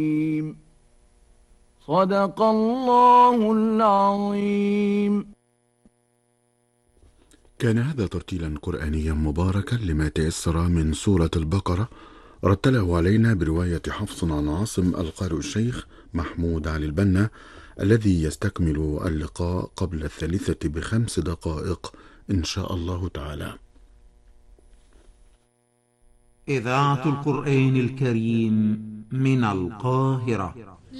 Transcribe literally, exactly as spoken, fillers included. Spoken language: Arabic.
صدق الله العظيم. كان هذا ترتيلا قرآنيا مباركا لما تيسر من سورة البقرة، رتله علينا برواية حفص عن عاصم القارئ الشيخ محمود علي البنا، الذي يستكمل اللقاء قبل الثالثة بخمس دقائق إن شاء الله تعالى. إذاعة القرآن الكريم من القاهرة.